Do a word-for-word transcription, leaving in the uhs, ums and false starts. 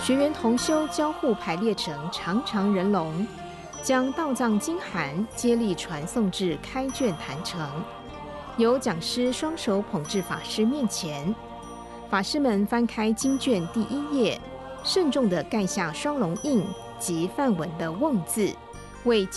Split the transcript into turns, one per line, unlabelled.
学员同修交互排列成长长人龙，将道藏经函接力传送至开卷坛城，由讲师双手捧至法师面前。法师们翻开经卷第一页，慎重地盖下双龙印及梵文的瓮字，为